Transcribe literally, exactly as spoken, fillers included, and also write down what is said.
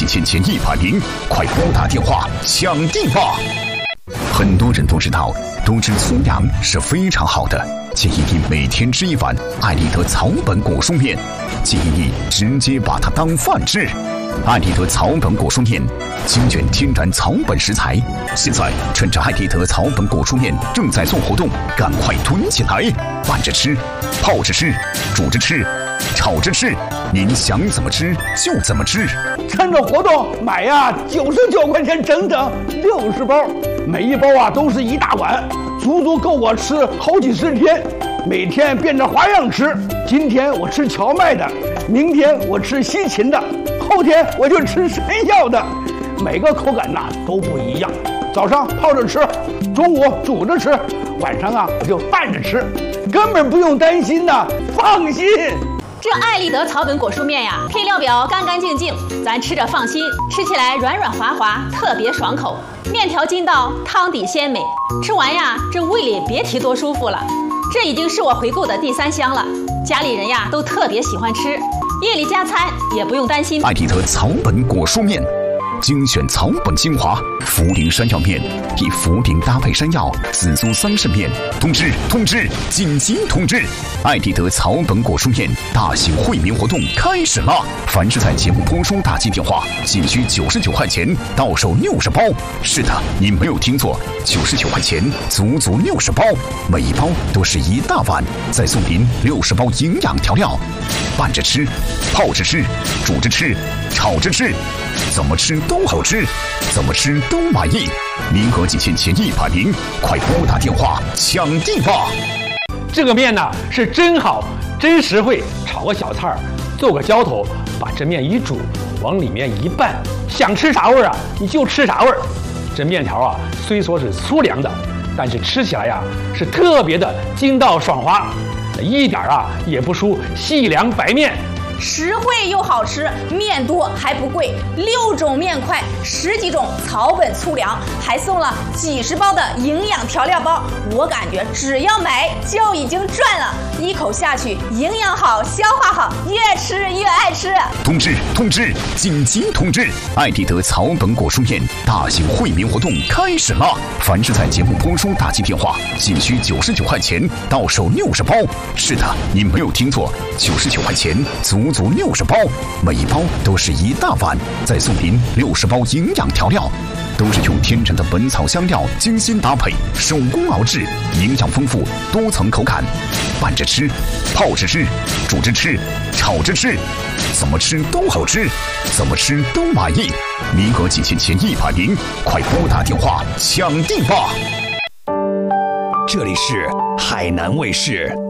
几千前一百名，快拨打电话抢地吧！很多人都知道，多吃粗粮是非常好的，建议你每天吃一碗艾利德草本果蔬面，建议你直接把它当饭吃。艾利德草本果蔬面精选天然草本食材，现在趁着艾利德草本果蔬面正在做活动，赶快囤起来！拌着吃，泡着吃，煮着吃，炒着吃，您想怎么吃就怎么吃。 趁着活动买呀，九十九块钱整整六十包，每一包啊都是一大碗，足足够我吃好几十天。每天变着花样吃，今天我吃荞麦的，明天我吃西芹的，后天我就吃山药的，每个口感呐都不一样。早上泡着吃，中午煮着吃，晚上啊我就拌着吃，根本不用担心呐，放心。 这艾利德草本果蔬面呀，配料表干干净净，咱吃着放心，吃起来软软滑滑，特别爽口。面条筋道，汤底鲜美，吃完呀，这胃里别提多舒服了。这已经是我回购的第三箱了，家里人呀都特别喜欢吃，夜里加餐也不用担心。 艾利德草本果蔬面，精选草本精华，茯苓山药面，以茯苓搭配山药，紫苏桑葚面。通知通知，紧急通知！艾利德草本果蔬面大型惠民活动开始了，凡是在节目播出打进电话，仅需九十九块钱，到手六十包。是的，你没有听错，九十九块钱，足足六十包，每一包都是一大碗，再送您六十包营养调料，拌着吃，泡着吃，煮着吃，炒着吃，怎么吃都好吃，怎么吃都满意。名额仅限前一百名，快拨打电话抢地吧！ 这个面呢是真好，真实惠，炒个小菜儿，做个浇头，把这面一煮，往里面一拌，想吃啥味儿啊你就吃啥味儿。这面条啊虽说是粗粮的，但是吃起来呀是特别的筋道爽滑，一点啊也不输细粮白面。 实惠又好吃，面多还不贵，六种面块，十几种草本粗粮，还送了几十包的营养调料包。我感觉只要买就已经赚了，一口下去，营养好，消化好，越吃越爱吃。 通知通知，紧急通知！艾利德草本果蔬面大型惠民活动开始了，凡是在节目播出打进电话，仅需九十九块钱，到手六十包。是的，你没有听错，九十九块钱，足足六十包，每一包都是一大碗，再送您六十包营养调料，都是用天然的本草香料精心搭配，手工熬制，营养丰富，多层口感，拌着吃，泡着吃，煮着吃，炒着吃，怎么吃都好吃，怎么吃都满意。名额仅限前一百名，快拨打电话抢地吧！ 这里是海南卫视。